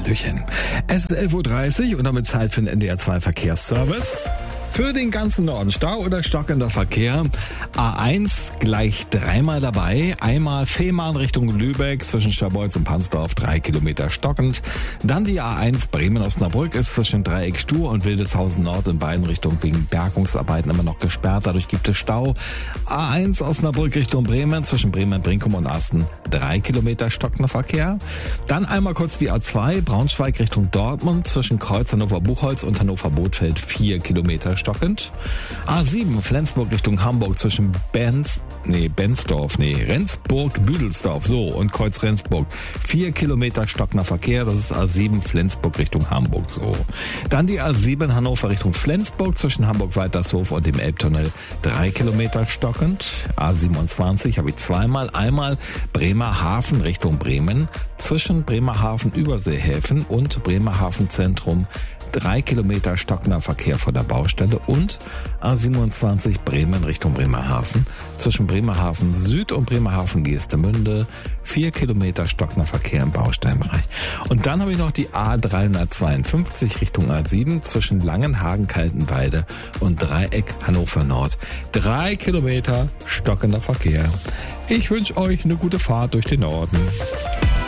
Hallöchen. Es ist 11.30 Uhr und damit Zeit für den NDR 2 Verkehrsservice. Für den ganzen Norden Stau oder stockender Verkehr. A1 gleich dreimal dabei. Einmal Fehmarn Richtung Lübeck zwischen Schabolz und Pansdorf 3 Kilometer stockend. Dann die A1 Bremen-Osnabrück ist zwischen Dreieck Stur und Wildeshausen Nord in beiden Richtungen wegen Bergungsarbeiten immer noch gesperrt. Dadurch gibt es Stau. A1 Osnabrück Richtung Bremen zwischen Bremen-Brinkum und Asten 3 Kilometer stockender Verkehr. Dann einmal kurz die A2 Braunschweig Richtung Dortmund zwischen Kreuz Hannover-Buchholz und Hannover-Bothfeld 4 Kilometer stockend. A7 Flensburg Richtung Hamburg zwischen Rendsburg-Büdelsdorf und Kreuz Rendsburg 4 Kilometer stockender Verkehr. Das ist A7 Flensburg Richtung Hamburg so. Dann die A7 Hannover Richtung Flensburg zwischen Hamburg-Waltershof und dem Elbtunnel 3 Kilometer stockend. A27 habe ich zweimal. Einmal Bremerhaven Richtung Bremen zwischen Bremerhaven-Überseehäfen und Bremerhaven-Zentrum 3 Kilometer stockender Verkehr vor der Baustelle und A27 Bremen Richtung Bremerhaven zwischen Bremerhaven Süd und Bremerhaven Geestemünde 4 Kilometer stockender Verkehr im Baustellenbereich. Und dann habe ich noch die A352 Richtung A7 zwischen Langenhagen, Kaltenweide und Dreieck Hannover Nord 3 Kilometer stockender Verkehr. Ich wünsche euch eine gute Fahrt durch den Norden.